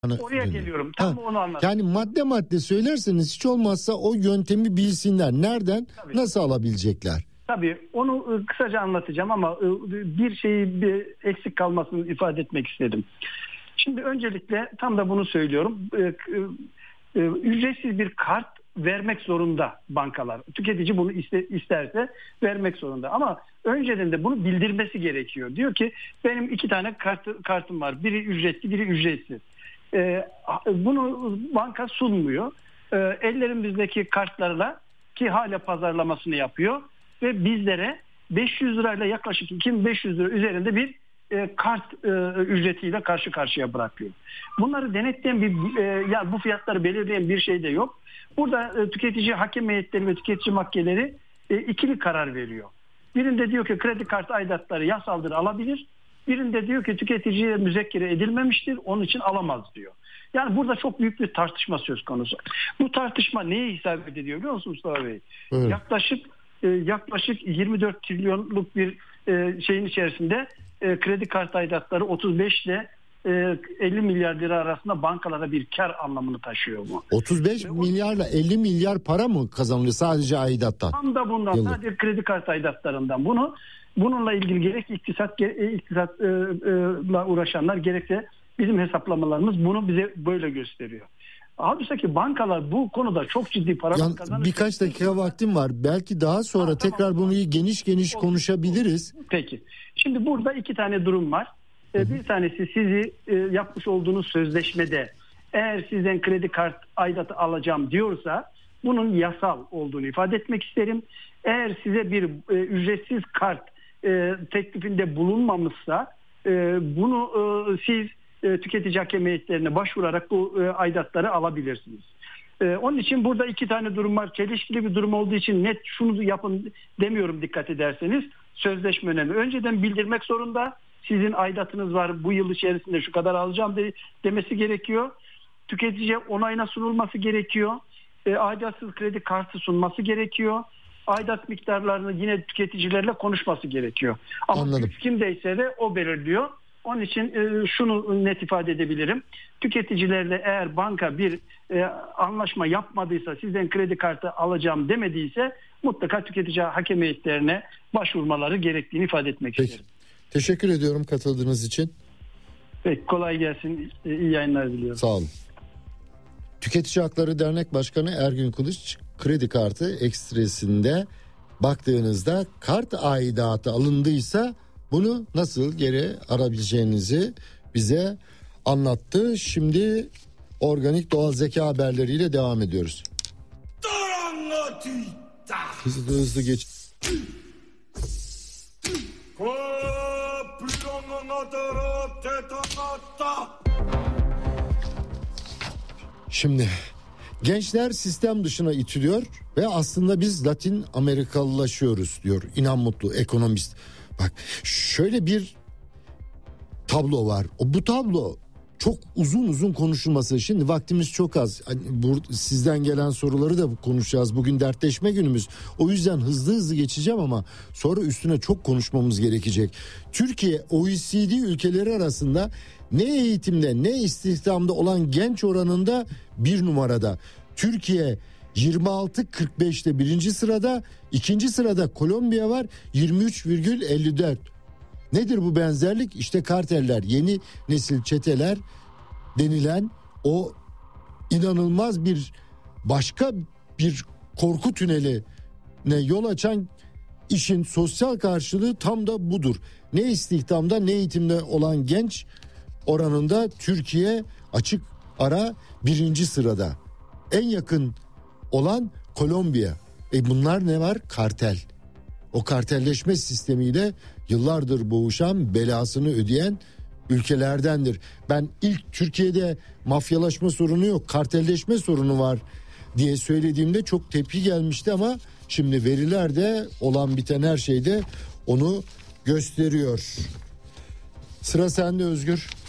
Oraya geliyorum. Tam onu anladım. Yani madde madde söylerseniz hiç olmazsa o yöntemi bilsinler. Nereden, tabii, nasıl alabilecekler? Tabii onu kısaca anlatacağım ama bir şeyi eksik kalmasını ifade etmek istedim. Şimdi öncelikle tam da bunu söylüyorum. Ücretsiz bir kart vermek zorunda bankalar. Tüketici bunu isterse vermek zorunda. Ama önceden de bunu bildirmesi gerekiyor. Diyor ki benim 2 tane kartım var. Biri ücretli, biri ücretsiz. Bunu banka sunmuyor. Ellerimizdeki kartlarla ki hala pazarlamasını yapıyor ve bizlere 500 lirayla yaklaşık 2500 lira üzerinde bir kart ücretiyle karşı karşıya bırakıyor. Bunları denetleyen bu fiyatları belirleyen bir şey de yok. Burada tüketici hakem heyetleri ve tüketici mahkemeleri ikili karar veriyor. Birinde diyor ki kredi kartı aidatları yasaldır, alabilir. Birinde diyor ki tüketiciye müzekkere edilmemiştir, onun için alamaz diyor. Yani burada çok büyük bir tartışma söz konusu. Bu tartışma neye hesap ediliyor biliyor musun Mustafa Bey? Evet. Yaklaşık 24 trilyonluk bir şeyin içerisinde kredi kartı aidatları 35 ile 50 milyar lira arasında bankalara bir kar anlamını taşıyor bu. 35 milyarla 50 milyar para mı kazanılıyor sadece aidattan? Tam da bundan, yıllık. Sadece kredi kartı aidatlarından. Bununla ilgili gerek iktisatla uğraşanlar gerekse bizim hesaplamalarımız bunu bize böyle gösteriyor. Halbuki bankalar bu konuda çok ciddi para kazanıyor. Birkaç dakika vaktim var. Belki daha sonra tekrar bunu geniş konuşabiliriz. Peki. Şimdi burada 2 tane durum var. Bir tanesi sizi yapmış olduğunuz sözleşmede eğer sizden kredi kart aidatı alacağım diyorsa bunun yasal olduğunu ifade etmek isterim. Eğer size bir ücretsiz kart teklifinde bulunmamışsa bunu siz tüketici hakem heyetlerine başvurarak bu aidatları alabilirsiniz. Onun için burada 2 tane durum var. Çelişkili bir durum olduğu için net şunu yapın demiyorum dikkat ederseniz. Sözleşme önemli. Önceden bildirmek zorunda. Sizin aidatınız var, bu yıl içerisinde şu kadar alacağım demesi gerekiyor. Tüketiciye onayına sunulması gerekiyor. Aidatsız kredi kartı sunması gerekiyor. Aidat miktarlarını yine tüketicilerle konuşması gerekiyor. Ama anladım. Kimdeyse de o belirliyor. Onun için şunu net ifade edebilirim. Tüketicilerle eğer banka bir anlaşma yapmadıysa, sizden kredi kartı alacağım demediyse mutlaka tüketici hakem heyetlerine başvurmaları gerektiğini ifade etmek isterim. Teşekkür ediyorum katıldığınız için. Peki, kolay gelsin. İyi yayınlar diliyorum. Sağ olun. Tüketici Hakları Dernek Başkanı Ergün Kılıç, kredi kartı ekstresinde baktığınızda kart aidatı alındıysa bunu nasıl geri arabileceğinizi bize anlattı. Şimdi organik doğal zeka haberleriyle devam ediyoruz. Hızlı geç. Şimdi gençler sistem dışına itiliyor ve aslında biz Latin Amerikalılaşıyoruz diyor İnan Mutlu ekonomist. Bak şöyle bir tablo var. Bu tablo çok uzun konuşulması. Şimdi vaktimiz çok az. Hani sizden gelen soruları da konuşacağız. Bugün dertleşme günümüz. O yüzden hızlı geçeceğim ama sonra üstüne çok konuşmamız gerekecek. Türkiye OECD ülkeleri arasında ne eğitimde ne istihdamda olan genç oranında 1 numarada. Türkiye 26.45'te 1. sırada, 2. sırada Kolombiya var 23,54. Nedir bu benzerlik? İşte karteller, yeni nesil çeteler denilen o inanılmaz bir başka bir korku tüneline yol açan işin sosyal karşılığı tam da budur. Ne istihdamda ne eğitimde olan genç oranında Türkiye açık ara 1. sırada. En yakın olan Kolombiya. Bunlar ne var? Kartel. O kartelleşme sistemiyle yıllardır boğuşan, belasını ödeyen ülkelerdendir. Ben ilk Türkiye'de mafyalaşma sorunu yok, kartelleşme sorunu var diye söylediğimde çok tepki gelmişti ama şimdi veriler de olan biten her şeyde onu gösteriyor. Sıra sende Özgür.